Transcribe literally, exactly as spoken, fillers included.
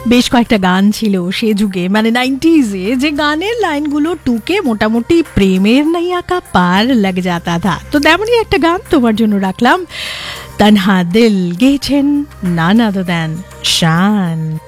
বেশ কয়েকটা গান ছিল সে যুগে, মানে নাইনটিজে, যে গানের লাইনগুলো টুকে মোটামুটি প্রেমের নাইয়া কা পার লাগ যাতা থা। তো তেমনই একটা গান তোমার জন্য রাখলাম, তনহা দিল, গেয়েছেন নান আদার দ্যান শান।